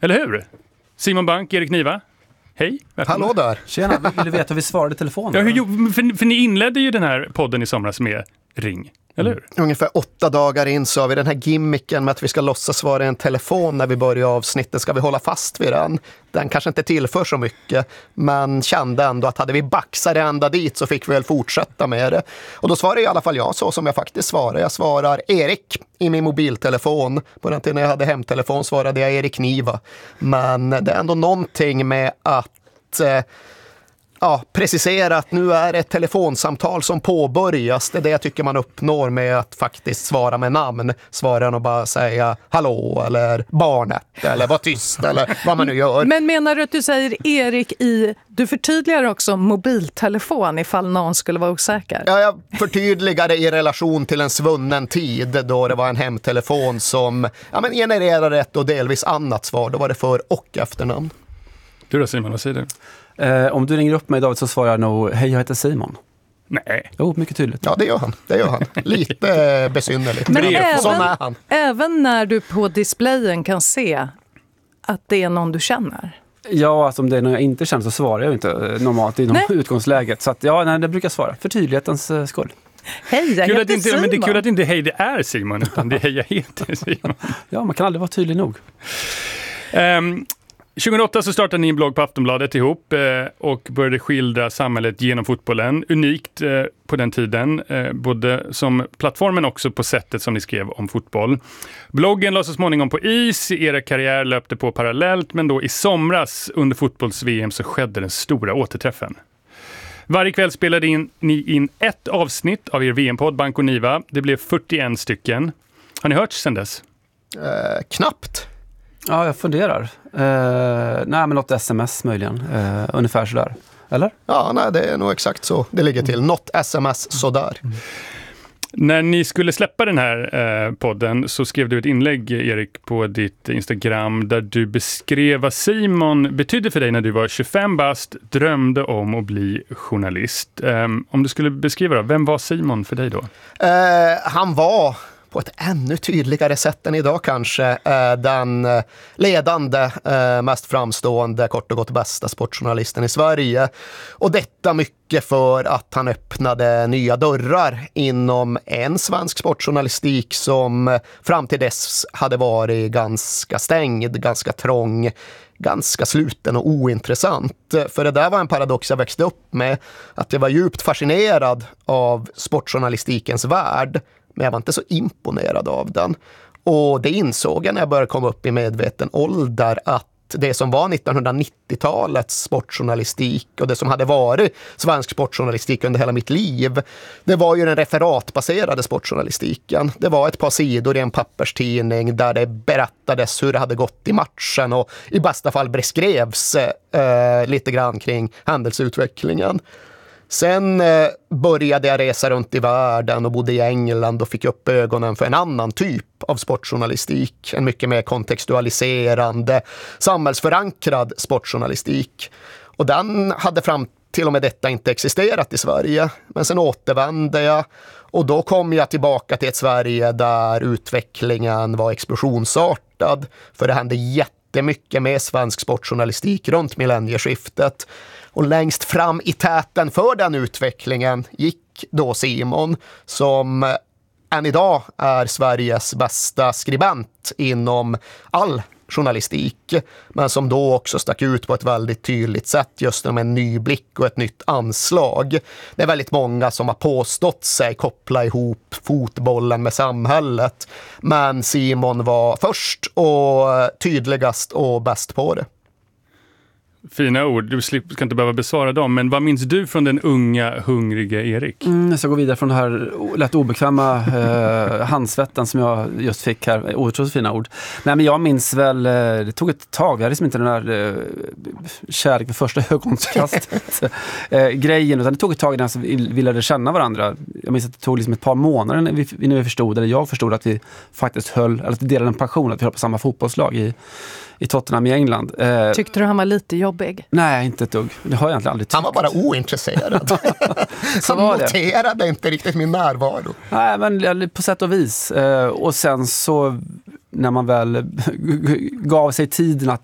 Eller hur? Simon Bank, Erik Niva. Hej. Hallå där. Tjena, vill du veta hur vi svarade i telefonen? Ja, för ni inledde ju den här podden i somras med Ring. Eller hur? Ungefär 8 dagar in så har vi den här gimmicken med att vi ska låtsas vara en telefon när vi börjar avsnittet. Ska vi hålla fast vid den? Den kanske inte tillför så mycket, men kände ändå att hade vi baxat ända dit så fick vi väl fortsätta med det. Och då svarar i alla fall jag så som jag faktiskt svarar. Jag svarar Erik i min mobiltelefon. På den tiden jag hade hemtelefon svarade jag Erik Niva. Men det är ändå någonting med att... precisera att nu är det ett telefonsamtal som påbörjas. Det är det jag tycker man uppnår med att faktiskt svara med namn. Svara och bara säga hallå eller barnet eller var tyst eller vad man nu gör. Men menar du att du säger Erik du förtydligar också mobiltelefon ifall någon skulle vara osäker? Ja, jag förtydligar det i relation till en svunnen tid då det var en hemtelefon som genererade ett och delvis annat svar. Då var det för- och efternamn. Du då Simon, vad säger du? Om du ringer upp mig David så svarar jag nog hej, jag heter Simon. Nej. Jo, mycket tydligt. Ja, det gör han. Lite besynnerligt. Men sån är han. Även när du på displayen kan se att det är någon du känner? Ja, alltså om det är någon jag inte känner så svarar jag inte normalt inom utgångsläget. Så att, det brukar jag svara. För tydlighetens skull. Hej, jag heter Simon. Men det är kul att inte hej det är Simon, utan det är hej jag heter Simon. Ja, man kan aldrig vara tydlig nog. 2008 så startade ni en blogg på Aftonbladet ihop och började skildra samhället genom fotbollen. Unikt på den tiden, både som plattformen också på sättet som ni skrev om fotboll. Bloggen lades så småningom på is, era karriär löpte på parallellt, men då i somras under fotbolls-VM så skedde den stora återträffen. Varje kväll spelade ni in ett avsnitt av er VM-podd Bank och Niva. Det blev 41 stycken. Har ni hört sedan dess? Knappt. Ja, jag funderar. Men något sms möjligen. Ungefär sådär. Eller? Ja, nej, det är nog exakt så det ligger till. Något sms sådär. När ni skulle släppa den här podden så skrev du ett inlägg, Erik, på ditt Instagram där du beskrev vad Simon betydde för dig när du var 25 bast, drömde om att bli journalist. Om du skulle beskriva då, vem var Simon för dig då? Han var på ett ännu tydligare sätt än idag kanske den ledande, mest framstående, kort och gott bästa sportjournalisten i Sverige. Och detta mycket för att han öppnade nya dörrar inom en svensk sportjournalistik som fram till dess hade varit ganska stängd, ganska trång, ganska sluten och ointressant. För det där var en paradox jag växte upp med, att jag var djupt fascinerad av sportjournalistikens värld, men jag var inte så imponerad av den. Och det insåg jag när jag började komma upp i medveten ålder, att det som var 1990-talets sportjournalistik och det som hade varit svensk sportjournalistik under hela mitt liv, det var ju den referatbaserade sportjournalistiken. Det var ett par sidor i en papperstidning där det berättades hur det hade gått i matchen och i bästa fall beskrevs lite grann kring händelseutvecklingen. Sen började jag resa runt i världen och bodde i England och fick upp ögonen för en annan typ av sportjournalistik. En mycket mer kontextualiserande, samhällsförankrad sportjournalistik. Och den hade fram till och med detta inte existerat i Sverige. Men sen återvände jag och då kom jag tillbaka till ett Sverige där utvecklingen var explosionsartad. För det hände jättemycket med svensk sportjournalistik runt millennieskiftet. Och längst fram i täten för den utvecklingen gick då Simon, som än idag är Sveriges bästa skribent inom all journalistik, men som då också stack ut på ett väldigt tydligt sätt just med en ny blick och ett nytt anslag. Det är väldigt många som har påstått sig koppla ihop fotbollen med samhället, men Simon var först och tydligast och bäst på det. Fina ord, du ska inte behöva besvara dem, men vad minns du från den unga, hungriga Erik? Jag ska gå vidare från det här lätt obekväma handsvetten som jag just fick här. Otroligt fina ord. Nej, men jag minns väl, det tog ett tag, jag hade liksom inte den där kärlek vid första ögonkastet grejen, utan det tog ett tag innan vi lärde känna varandra. Jag minns att det tog liksom ett par månader innan vi förstod, eller jag förstod att vi faktiskt att vi delade en passion, att vi höll på samma fotbollslag i Tottenham i England. Tyckte du han var lite jobbig? Nej, inte ett dugg. Det har jag egentligen aldrig tyckt. Han var bara ointresserad. Han noterade inte riktigt min närvaro. Nej, men på sätt och vis. Och sen så när man väl gav sig tiden att